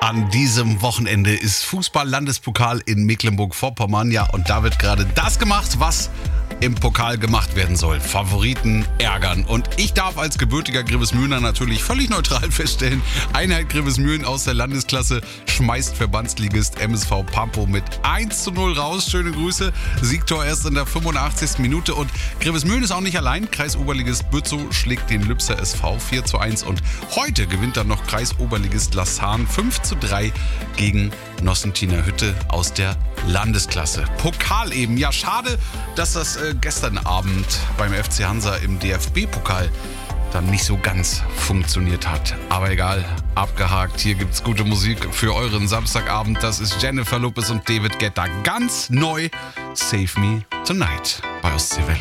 An diesem Wochenende ist Fußball-Landespokal in Mecklenburg-Vorpommern. Ja, und da wird gerade das gemacht, was im Pokal gemacht werden soll. Favoriten ärgern. Und ich darf als gebürtiger Grevesmühlener natürlich völlig neutral feststellen, Einheit Grevesmühlen aus der Landesklasse schmeißt Verbandsligist MSV Pampo mit 1:0 raus. Schöne Grüße. Siegtor erst in der 85. Minute. Und Grevesmühlen ist auch nicht allein. Kreisoberligist Bützow schlägt den Lübzer SV 4:1. Und heute gewinnt dann noch Kreisoberligist Lassan 5:3 gegen Nossentiner Hütte aus der Landesklasse. Pokal eben. Ja, schade, dass das gestern Abend beim FC Hansa im DFB-Pokal dann nicht so ganz funktioniert hat. Aber egal, abgehakt. Hier gibt's gute Musik für euren Samstagabend. Das ist Jennifer Lopez und David Guetta. Ganz neu, Save Me Tonight bei Ostseewelle.